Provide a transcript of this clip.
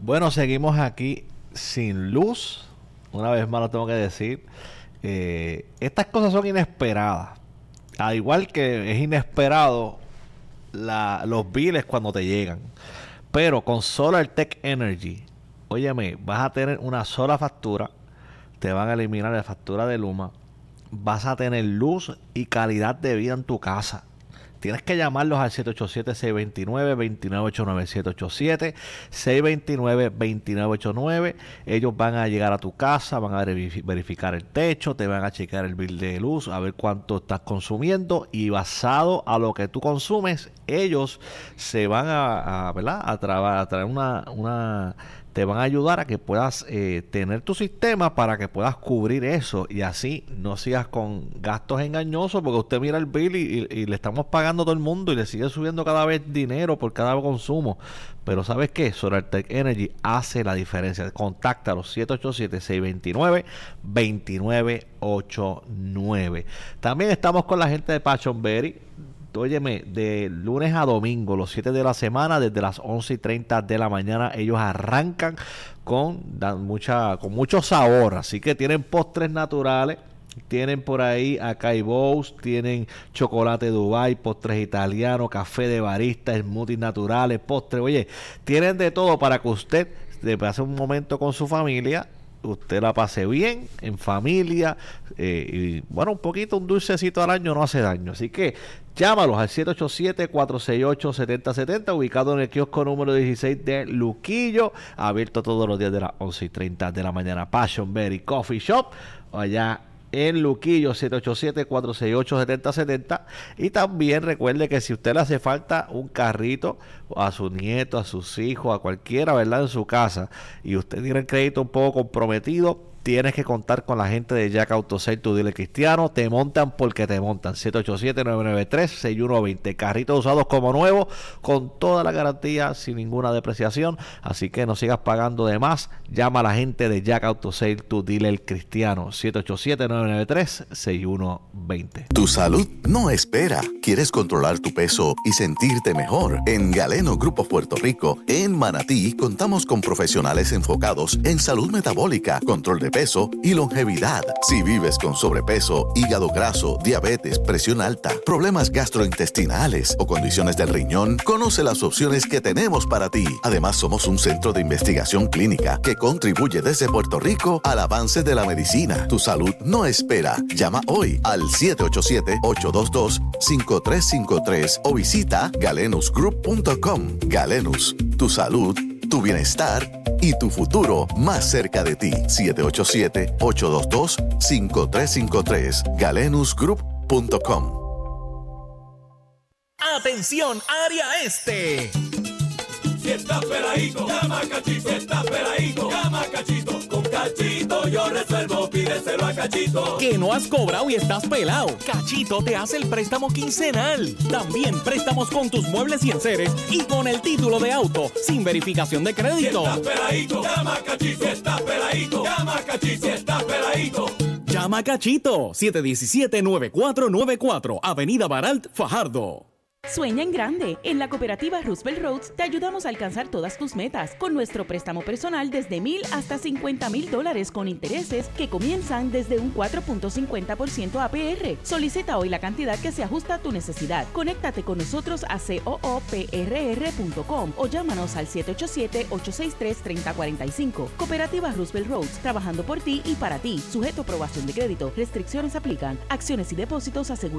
Bueno, seguimos aquí sin luz. Una vez más lo tengo que decir. Estas cosas son inesperadas. Al igual que es inesperado los biles cuando te llegan. Pero con SolarTech Energy, óyeme, vas a tener una sola factura. Te van a eliminar la factura de Luma. Vas a tener luz y calidad de vida en tu casa. Tienes que llamarlos al 787-629-2989. 787-629-2989. Ellos van a llegar a tu casa, van a verificar el techo, te van a checar el bill de luz, a ver cuánto estás consumiendo, y basado a lo que tú consumes, ellos se van ¿verdad? a traer te van a ayudar a que puedas tener tu sistema para que puedas cubrir eso y así no sigas con gastos engañosos, porque usted mira el bill y le estamos pagando a todo el mundo y le sigue subiendo cada vez dinero por cada consumo. Pero ¿sabes qué? SolarTech Energy hace la diferencia. Contacta a los 787-629-2989. También estamos con la gente de Passion Berry. Óyeme, de lunes a domingo, los 7 de la semana, desde las 11:30 de la mañana, ellos arrancan con mucho sabor. Así que tienen postres naturales, tienen por ahí acai bowls, tienen chocolate Dubai, postres italianos, café de barista, smoothies naturales, postres. Oye, tienen de todo para que usted le pase un momento con su familia, usted la pase bien, en familia, y bueno, un dulcecito al año no hace daño. Así que llámalos al 787-468-7070, ubicado en el kiosco número 16 de Luquillo, abierto todos los días de las 11:30 de la mañana. Passion Berry Coffee Shop, allá en Luquillo, 787-468-7070. Y también recuerde que si usted le hace falta un carrito a su nieto, a sus hijos, a cualquiera, ¿verdad?, en su casa, y usted tiene el crédito un poco comprometido, tienes que contar con la gente de Jack Auto Sale, tu dealer cristiano. Te montan porque te montan. 787-993-6120. Carritos usados como nuevos, con toda la garantía, sin ninguna depreciación. Así que no sigas pagando de más. Llama a la gente de Jack Auto Sale, tu dealer cristiano. 787-993-6120. Tu salud no espera. ¿Quieres controlar tu peso y sentirte mejor? En Galeno Grupo Puerto Rico, en Manatí, contamos con profesionales enfocados en salud metabólica, control de peso y longevidad. Si vives con sobrepeso, hígado graso, diabetes, presión alta, problemas gastrointestinales o condiciones del riñón, conoce las opciones que tenemos para ti. Además, somos un centro de investigación clínica que contribuye desde Puerto Rico al avance de la medicina. Tu salud no espera. Llama hoy al 787-822-5353 o visita galenusgroup.com. Galenus, tu salud, tu bienestar y tu futuro más cerca de ti. 787-822-5353. galenusgroup.com. ¡Atención, área este! Si estás peladito, llama a Cachito. Si estás peladito, llama a Cachito. Con Cachito yo resuelvo, pídeselo a Cachito. Que no has cobrado y estás pelado. Cachito te hace el préstamo quincenal. También préstamos con tus muebles y enseres y con el título de auto, sin verificación de crédito. Si estás peladito, llama a Cachito. Si estás peladito, llama a Cachito. Si estás peladito. Llama a Cachito, 717-9494, Avenida Baralt, Fajardo. Sueña en grande. En la cooperativa Roosevelt Roads te ayudamos a alcanzar todas tus metas con nuestro préstamo personal desde $1,000 hasta $50,000 con intereses que comienzan desde un 4.50% APR. Solicita hoy la cantidad que se ajusta a tu necesidad. Conéctate con nosotros a cooprr.com o llámanos al 787-863-3045. Cooperativa Roosevelt Roads, trabajando por ti y para ti. Sujeto a aprobación de crédito. Restricciones aplican. Acciones y depósitos asegurados